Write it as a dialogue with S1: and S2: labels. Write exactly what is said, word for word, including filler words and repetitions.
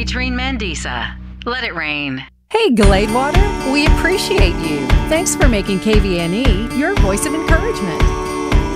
S1: featuring Mandisa. Let it rain.
S2: Hey, Glade Water, we appreciate you. Thanks for making K V N E your voice of encouragement.